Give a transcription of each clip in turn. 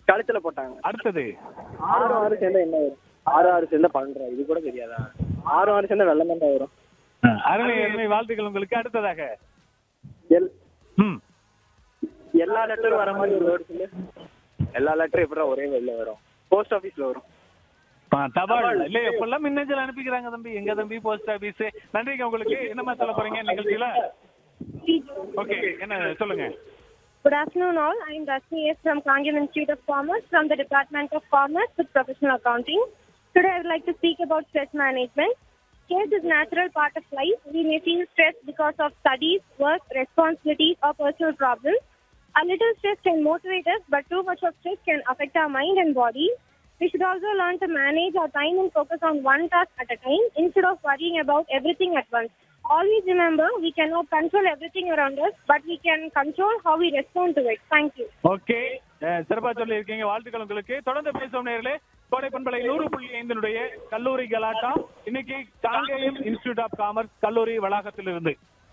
கழுத்துல போட்டாங்க. அடுத்தது 6 6 சேர்ந்தா என்ன வரும்? 6 6 சேர்ந்தா 12. இது கூட தெரியாதா? 6 6 சேர்ந்தா வெள்ளம் தான் வரும். அருமை அருமை, வாழ்த்துக்கள் உங்களுக்கு. அடுத்ததாக எல் எல்லா லெட்டரும் வர மாதிரி ஒரு வேர்டு சொல்லு. எல்லா லெட்டரும் எப்படி ஒரே வேர்ட்ல வரும்? போஸ்ட் ஆபீஸ்ல வரும். தபால் இல்ல, எப்பெல்லாம் மின்னஞ்சல் அனுப்பிக்கிறாங்க தம்பி. எங்க தம்பி போஸ்ட் ஆபீஸ். நன்றிங்க உங்களுக்கு. என்னமா சொல்ல போறீங்க நிகழ்ச்சியில? ஓகே, என்ன சொல்லுங்க. Good afternoon all. I am Rashmi S. from Kangam Institute of Commerce from the Department of Commerce with Professional Accounting. Today I would like to speak about stress management. Stress is a natural part of life. We may feel stressed because of studies, work, responsibilities or personal problems. A little stress can motivate us, but too much of stress can affect our mind and body. We should also learn to manage our time and focus on one task at a time instead of worrying about everything at once. Always remember, we cannot control everything around us, but we can control how we respond to it. Thank you. Okay, சிறப்பா சொல்லி இருக்கீங்க. வாழ்த்துக்கள் உங்களுக்கு. தொடர்ந்து பேசும் நேயர்களே. கோடை பண்பலை 100.5 கல்லூரி கலாட்டா இன்னைக்கு காங்கேயம் இன்ஸ்டிடியூட் ஆஃப் காமர்ஸ் கல்லூரி வளாகத்திலிருந்து.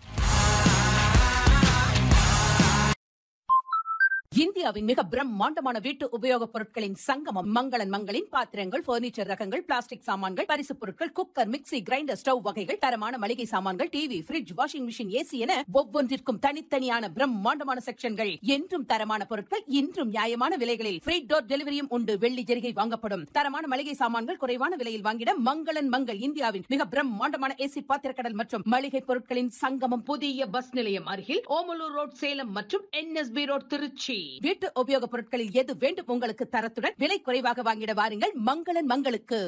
இந்தியாவின் மிக பிரம்மாண்டமான வீட்டு உபயோகப் பொருட்களின் சங்கமம் மங்களன் மங்களின் பாத்திரங்கள், பர்னிச்சர் ரகங்கள், பிளாஸ்டிக் சாமான்கள், பரிசுப் பொருட்கள், குக்கர், மிக்ஸி, கிரைண்டர், ஸ்டவ் வகைகள், தரமான மளிகை சாமான்கள், TV, fridge, washing machine, AC என ஒவ்வொன்றிற்கும் தனித்தனியான பிரம்மாண்டமான செக்ஷன்கள். என்றும் தரமான பொருட்கள், இன்றும் நியாயமான விலைகளில் ஃப்ரீ டோர் டெலிவரியும் உண்டு. வெள்ளி ஜெரிகை வாங்கப்படும். தரமான மளிகை சாமான்கள் குறைவான விலையில் வாங்கிட மங்களன் மங்கள். இந்தியாவின் மிக பிரம்மாண்டமான ஏசி பாத்திரக்கடல் மற்றும் மளிகை பொருட்களின் சங்கமம். புதிய பஸ் நிலையம் அருகில் ஓமலூர் ரோட் சேலம் மற்றும் NSB ரோட் திருச்சி. வீட்டு உபயோகப் பொருட்களில் எது வேண்டும் உங்களுக்கு தரத்துடன் விலை குறைவாக வாங்கிட வாருங்கள் மங்களன் மங்களுக்கு.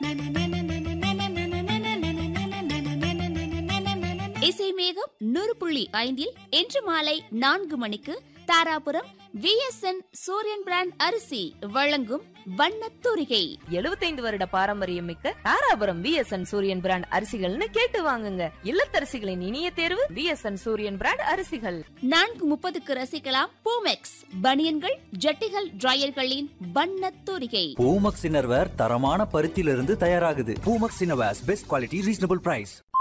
இசை மேகம் 100.5 இன்று மாலை 4 மணிக்கு தாராபுரம் VSN சூரியன் பிராண்ட் அரிசி வழங்கும் வண்ணத்தூரிகை. 75 வருட பாரம்பரியம் மிக்க தாராபுரம் VSN சூரியன் பிராண்ட் அரிசிகள்னு கேட்டு வாங்குங்க. இல்லத்தரசிகளின் இனிய தேர்வு VSN சூரியன் பிராண்ட் அரிசிகள். 4:30க்கு ரசிக்கலாம் பூமெக்ஸ் பனியன்கள், ஜட்டிகள், டிரையர்களின் வண்ணத்தூரிகை. பூமெக்ஸ் இன்னர்வேர் தரமான பருத்தியிலிருந்து தயாராகுது. Boomex innerwears best quality, reasonable price.